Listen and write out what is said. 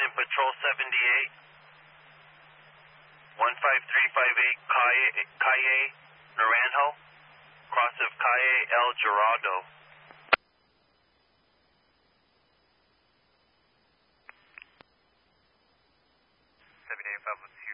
Attention Patrol 78, 15358 Calle Naranjo, cross of Calle El Dorado. 78 Pablo